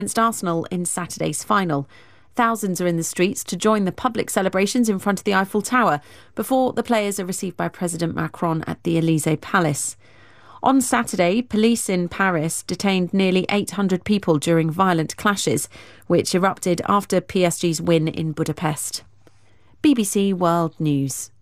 against Arsenal in Saturday's final. Thousands are in the streets to join the public celebrations in front of the Eiffel Tower before the players are received by President Macron at the Élysée Palace. On Saturday, police in Paris detained nearly 800 people during violent clashes, which erupted after PSG's win in Budapest. BBC World News.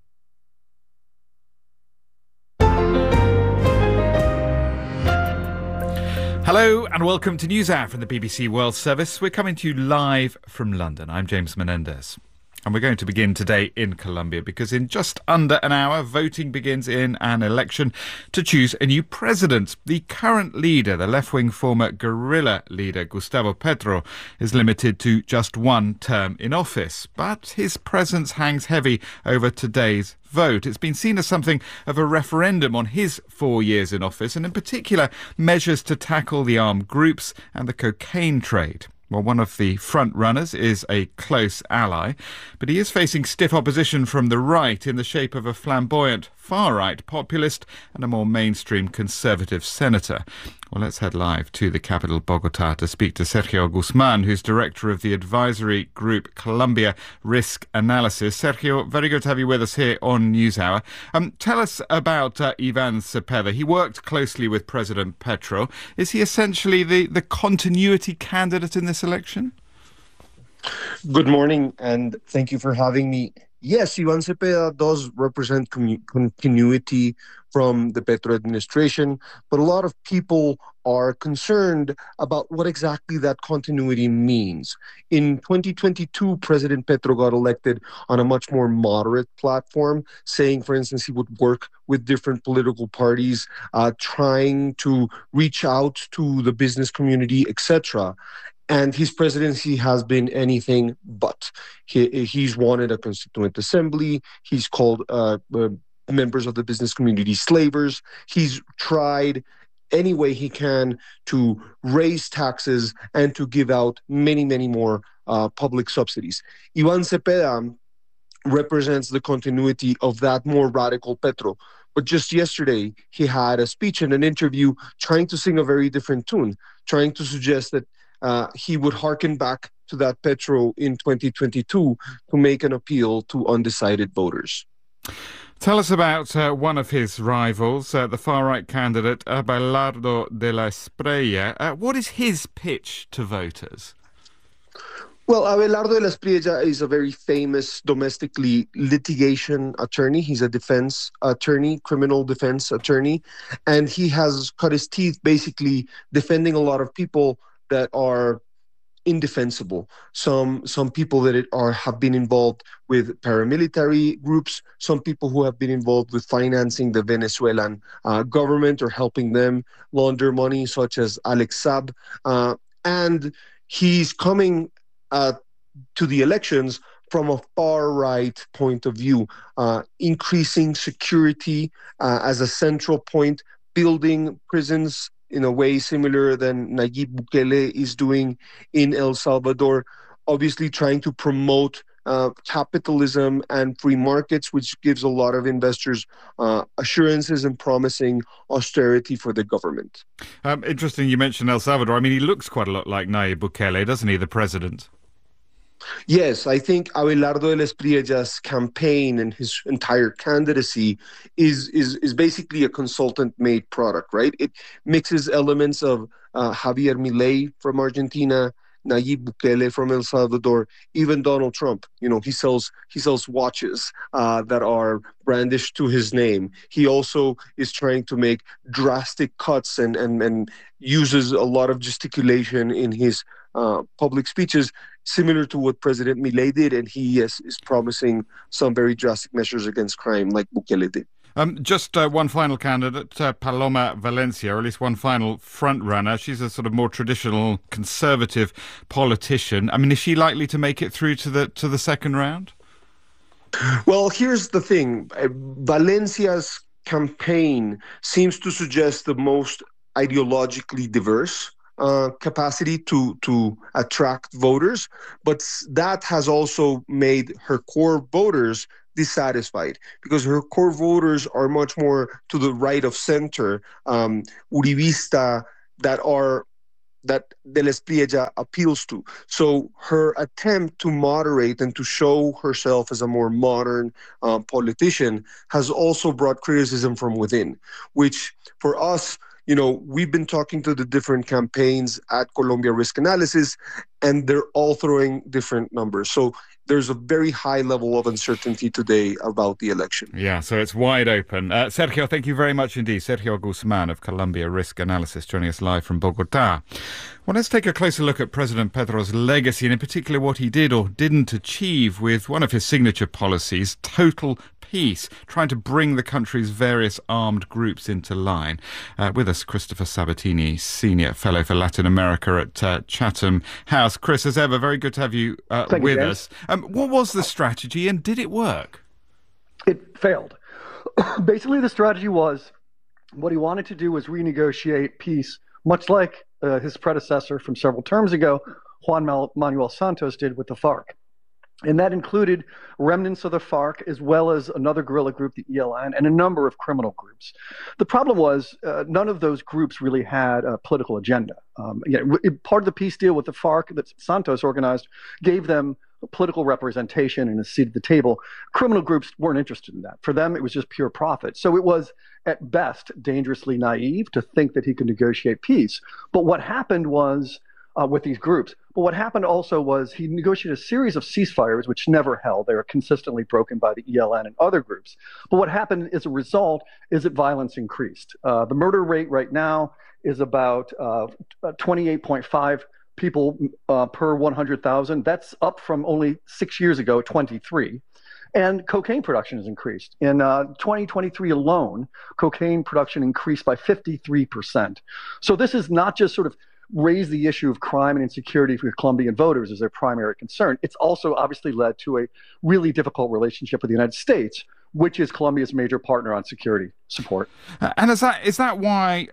Hello and welcome to NewsHour from the BBC World Service. We're coming to you live from London. I'm James Menendez. And we're going to begin today in Colombia because in just under an hour, voting begins in an election to choose a new president. The current leader, the left-wing former guerrilla leader Gustavo Petro, is limited to just one term in office. But his presence hangs heavy over today's vote. It's been seen as something of a referendum on his 4 years in office and in particular measures to tackle the armed groups and the cocaine trade. Well, one of the front runners is a close ally, but he is facing stiff opposition from the right in the shape of a flamboyant far-right populist and a more mainstream conservative senator. Well, let's head live to the capital, Bogotá, to speak to Sergio Guzmán, who's director of the advisory group Colombia Risk Analysis. Sergio, very good to have you with us here on NewsHour. Tell us about Iván Cepeda. He worked closely with President Petro. Is he essentially the continuity candidate in this election? Good morning, and thank you for having me. Yes, Iván Cepeda does represent continuity from the Petro administration, but a lot of people are concerned about what exactly that continuity means. In 2022, President Petro got elected on a much more moderate platform, saying, for instance, he would work with different political parties, trying to reach out to the business community, etc. And his presidency has been anything but. He's wanted a constituent assembly. He's called members of the business community slavers. He's tried any way he can to raise taxes and to give out many, many more public subsidies. Iván Cepeda represents the continuity of that more radical Petro. But just yesterday, he had a speech and an interview trying to sing a very different tune, trying to suggest that he would hearken back to that Petro in 2022 to make an appeal to undecided voters. Tell us about one of his rivals, the far-right candidate Abelardo de la Espriella. What is his pitch to voters? Well, Abelardo de la Espriella is a very famous domestically litigation attorney. He's a defense attorney, criminal defense attorney, and he has cut his teeth basically defending a lot of people that are indefensible. Some people that have been involved with paramilitary groups, some people who have been involved with financing the Venezuelan government or helping them launder money, such as Alex Saab. And he's coming to the elections from a far-right point of view, increasing security as a central point, building prisons in a way similar than Nayib Bukele is doing in El Salvador, obviously trying to promote capitalism and free markets, which gives a lot of investors assurances and promising austerity for the government. Interesting you mentioned El Salvador. I mean, he looks quite a lot like Nayib Bukele, doesn't he, the president? Yes, I think Abelardo de la Espriella's campaign and his entire candidacy is basically a consultant-made product, right? It mixes elements of Javier Milei from Argentina, Nayib Bukele from El Salvador, even Donald Trump. You know, he sells watches that are brandished to his name. He also is trying to make drastic cuts and uses a lot of gesticulation in his public speeches, similar to what President Milei did, and he is promising some very drastic measures against crime like Bukele did. Just one final candidate, Paloma Valencia, or at least one final front runner. She's a sort of more traditional conservative politician. I mean, is she likely to make it through to the second round? Well, here's the thing. Valencia's campaign seems to suggest the most ideologically diverse capacity to attract voters, but that has also made her core voters dissatisfied because her core voters are much more to the right of center, Uribista, that are that De la Espriella appeals to. So her attempt to moderate and to show herself as a more modern politician has also brought criticism from within, which for us, we've been talking to the different campaigns at Colombia Risk Analysis, and they're all throwing different numbers. So there's a very high level of uncertainty today about the election. Yeah, so it's wide open. Sergio, thank you very much indeed. Sergio Guzman of Colombia Risk Analysis joining us live from Bogota. Well, let's take a closer look at President Petro's legacy and in particular what he did or didn't achieve with one of his signature policies, total peace, trying to bring the country's various armed groups into line. With us, Christopher Sabatini, Senior Fellow for Latin America at Chatham House. Chris, as ever, very good to have you with us. What was the strategy and did it work? It failed. Basically, the strategy was what he wanted to do was renegotiate peace, much like his predecessor from several terms ago, Juan Manuel Santos, did with the FARC. And that included remnants of the FARC, as well as another guerrilla group, the ELN, and a number of criminal groups. The problem was none of those groups really had a political agenda. Part of the peace deal with the FARC that Santos organized gave them political representation and a seat at the table. Criminal groups weren't interested in that. For them, it was just pure profit. So it was, at best, dangerously naive to think that he could negotiate peace. But what happened was, with these groups. But what happened also was he negotiated a series of ceasefires, which never held. They were consistently broken by the ELN and other groups. But what happened as a result is that violence increased. The murder rate right now is about 28.5 people per 100,000. That's up from only 6 years ago, 23. And cocaine production has increased. In 2023 alone, cocaine production increased by 53%. So this is not just sort of raise the issue of crime and insecurity for Colombian voters as their primary concern. It's also obviously led to a really difficult relationship with the United States, which is Colombia's major partner on security support. And is that why,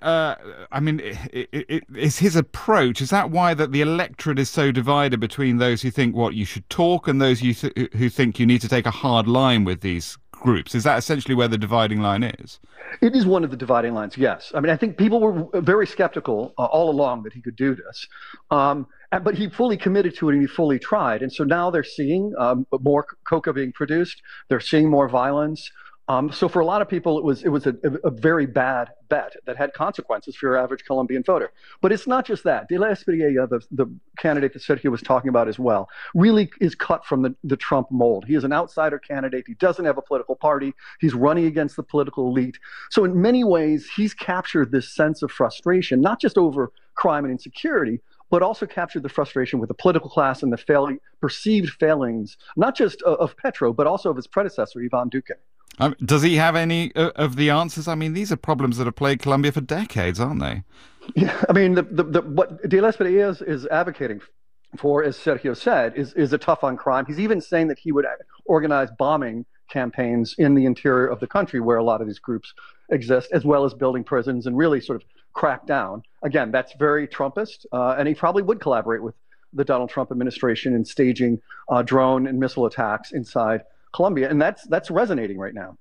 is his approach, is that why that the electorate is so divided between those who think, you should talk and those who think you need to take a hard line with these groups? Is that essentially where the dividing line is? It is one of the dividing lines, yes. I mean, I think people were very skeptical all along that he could do this. But he fully committed to it and he fully tried. And so now they're seeing more coca being produced. They're seeing more violence. So for a lot of people, it was a very bad bet that had consequences for your average Colombian voter. But it's not just that. De la Espriella, the candidate that Sergio was talking about as well, really is cut from the Trump mold. He is an outsider candidate. He doesn't have a political party. He's running against the political elite. So in many ways, he's captured this sense of frustration, not just over crime and insecurity, but also captured the frustration with the political class and the perceived failings, not just of Petro, but also of his predecessor, Ivan Duque. Does he have any of the answers? I mean, these are problems that have plagued Colombia for decades, aren't they? Yeah, I mean, what De la Espriella is advocating for, as Sergio said, is a tough on crime. He's even saying that he would organize bombing campaigns in the interior of the country where a lot of these groups exist, as well as building prisons and really sort of crack down. Again, that's very Trumpist, and he probably would collaborate with the Donald Trump administration in staging drone and missile attacks inside Colombia, and that's resonating right now.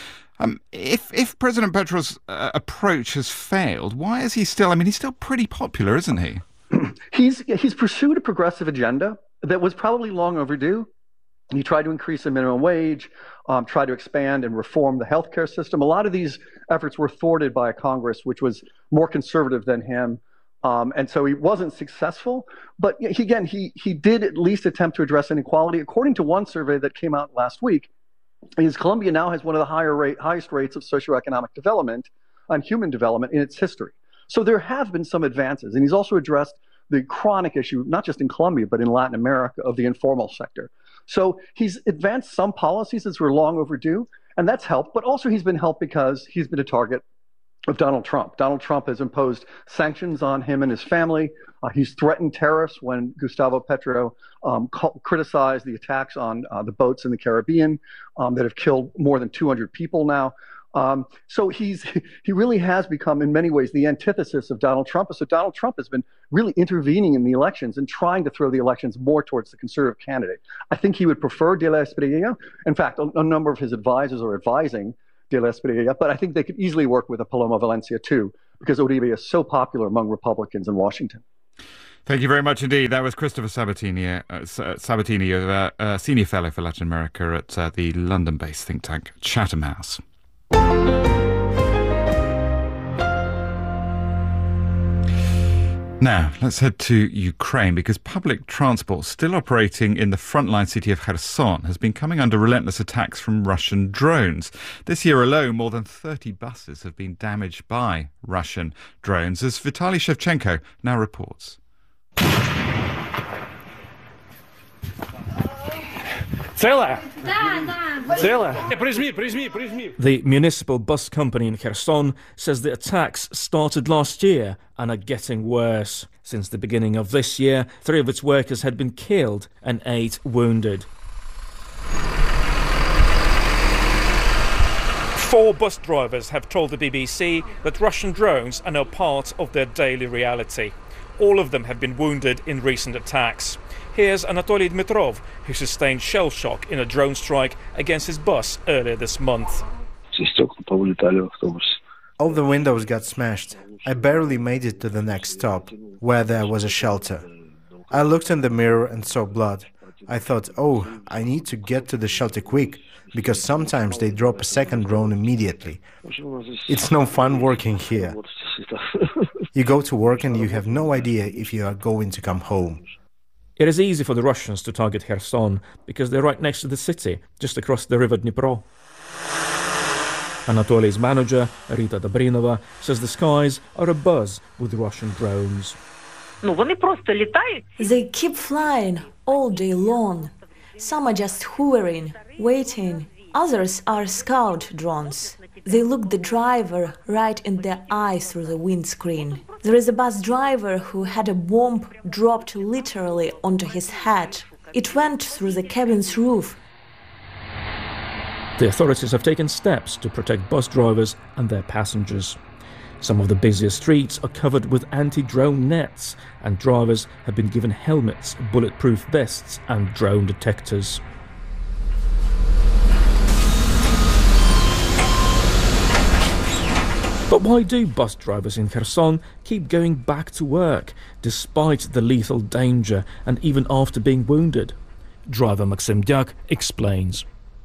If President Petro's approach has failed, why is he still? I mean, he's still pretty popular, isn't he? He's pursued a progressive agenda that was probably long overdue. He tried to increase the minimum wage, tried to expand and reform the healthcare system. A lot of these efforts were thwarted by a Congress which was more conservative than him. And so he wasn't successful, but he did at least attempt to address inequality. According to one survey that came out last week, Colombia now has one of the highest rates of socioeconomic development and human development in its history. So there have been some advances, and he's also addressed the chronic issue, not just in Colombia, but in Latin America, of the informal sector. So he's advanced some policies that were long overdue, and that's helped, but also he's been helped because he's been a target of Donald Trump. Donald Trump has imposed sanctions on him and his family. He's threatened terrorists when Gustavo Petro criticized the attacks on the boats in the Caribbean that have killed more than 200 people now. So he really has become, in many ways, the antithesis of Donald Trump. So Donald Trump has been really intervening in the elections and trying to throw the elections more towards the conservative candidate. I think he would prefer De la Espriella. In fact, a number of his advisors are advising De la Espriella, but I think they could easily work with a Paloma Valencia too, because Uribe is so popular among Republicans in Washington. Thank you very much indeed. That was Christopher Sabatini, a Senior Fellow for Latin America at the London-based think tank Chatham House. Now, let's head to Ukraine, because public transport still operating in the frontline city of Kherson has been coming under relentless attacks from Russian drones. This year alone, more than 30 buses have been damaged by Russian drones, as Vitaly Shevchenko now reports. The municipal bus company in Kherson says the attacks started last year and are getting worse. Since the beginning of this year, 3 of its workers had been killed and 8 wounded. 4 bus drivers have told the BBC that Russian drones are now part of their daily reality. All of them have been wounded in recent attacks. Here's Anatoly Dmitrov, who sustained shell shock in a drone strike against his bus earlier this month. All the windows got smashed. I barely made it to the next stop, where there was a shelter. I looked in the mirror and saw blood. I thought, oh, I need to get to the shelter quick, because sometimes they drop a second drone immediately. It's no fun working here. You go to work and you have no idea if you are going to come home. It is easy for the Russians to target Kherson because they're right next to the city, just across the river Dnipro. Anatoly's manager, Rita Dobrinova, says the skies are abuzz with Russian drones. They keep flying all day long. Some are just hovering, waiting. Others are scout drones. They look the driver right in the eye through the windscreen. There is a bus driver who had a bomb dropped literally onto his head. It went through the cabin's roof. The authorities have taken steps to protect bus drivers and their passengers. Some of the busiest streets are covered with anti-drone nets, and drivers have been given helmets, bulletproof vests and drone detectors. But why do bus drivers in Kherson keep going back to work, despite the lethal danger and even after being wounded? Driver Maxim Dyak explains.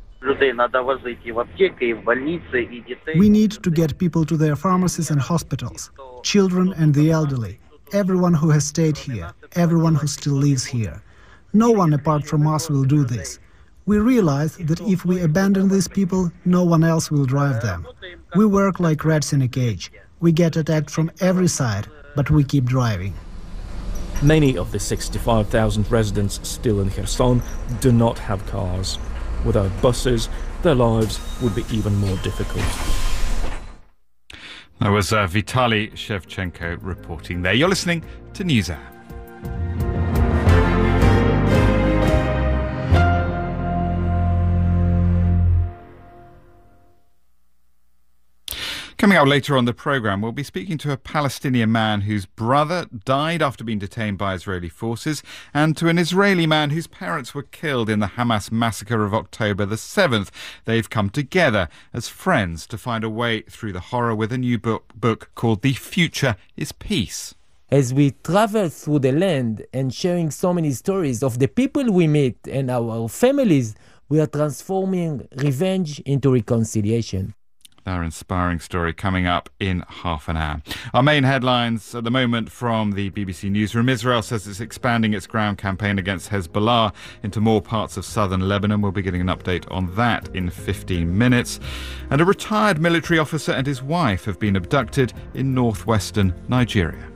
We need to get people to their pharmacies and hospitals, children and the elderly, everyone who has stayed here, everyone who still lives here. No one apart from us will do this. We realize that if we abandon these people, no one else will drive them. We work like rats in a cage. We get attacked from every side, but we keep driving. Many of the 65,000 residents still in Kherson do not have cars. Without buses, their lives would be even more difficult. That was Vitaly Shevchenko reporting there. You're listening to NewsHour. Coming up later on the programme, we'll be speaking to a Palestinian man whose brother died after being detained by Israeli forces, and to an Israeli man whose parents were killed in the Hamas massacre of October the 7th. They've come together as friends to find a way through the horror with a new book called The Future is Peace. As we travel through the land and sharing so many stories of the people we meet and our families, we are transforming revenge into reconciliation. Our inspiring story coming up in half an hour. Our main headlines at the moment from the BBC Newsroom. Israel says it's expanding its ground campaign against Hezbollah into more parts of southern Lebanon. We'll be getting an update on that in 15 minutes. And a retired military officer and his wife have been abducted in northwestern Nigeria.